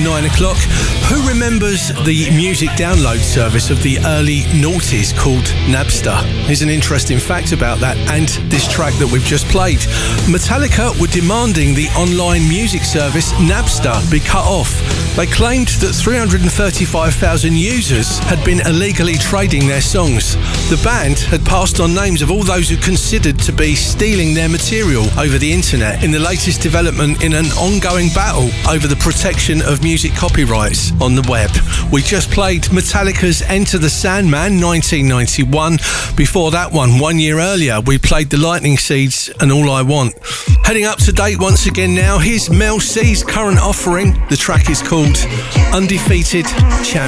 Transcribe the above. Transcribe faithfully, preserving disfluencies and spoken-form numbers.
nine o'clock. Who remembers the music download service of the early noughties called Napster? Here's an interesting fact about that and this track that we've just played. Metallica were demanding the online music service Napster be cut off. They claimed that three hundred thirty-five thousand users had been illegally trading their songs. The band had passed on names of all those who considered to be stealing their material over the internet in the latest development in an ongoing battle over the protection of music copyrights on the web. We just played Metallica's Enter the Sandman nineteen ninety-one. Before that one, one year earlier, we played The Lightning Seeds and All I Want. Heading up to date once again now, here's Mel C's current offering. The track is called Undefeated Champion.